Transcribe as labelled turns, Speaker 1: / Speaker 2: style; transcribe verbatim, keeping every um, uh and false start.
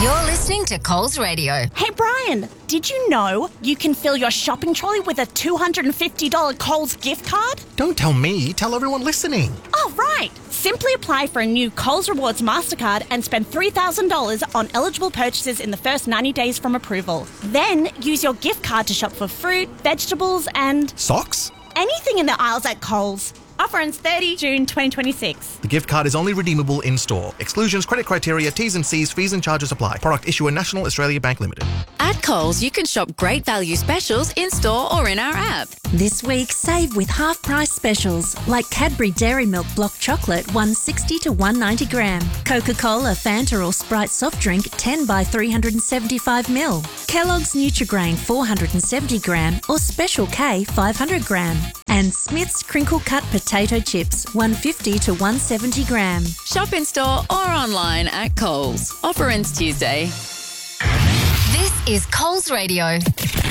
Speaker 1: You're listening to Coles Radio.
Speaker 2: Hey, Brian, did you know you can fill your shopping trolley with a two hundred fifty dollars Coles gift card?
Speaker 3: Don't tell me, tell everyone listening.
Speaker 2: Oh, right. Simply apply for a new Coles Rewards MasterCard and spend three thousand dollars on eligible purchases in the first ninety days from approval. Then use your gift card to shop for fruit, vegetables and...
Speaker 3: Socks?
Speaker 2: anything in the aisles at Coles. Offer ends thirtieth of June twenty twenty-six.
Speaker 3: The gift card is only redeemable in-store. Exclusions, credit criteria, T's and C's, fees and charges apply. Product issuer National Australia Bank Limited.
Speaker 4: At Coles, you can shop great value specials in-store or in our app.
Speaker 5: This week, save with half-price specials like Cadbury Dairy Milk Block Chocolate one sixty to one ninety gram, Coca-Cola, Fanta or Sprite soft drink ten by three hundred seventy-five mil, Kellogg's Nutrigrain four hundred seventy gram or Special K five hundred gram, and Smith's Crinkle Cut Potato Chips one fifty to one seventy gram.
Speaker 4: Shop in-store or online at Coles. Offer ends Tuesday.
Speaker 1: This is Coles Radio.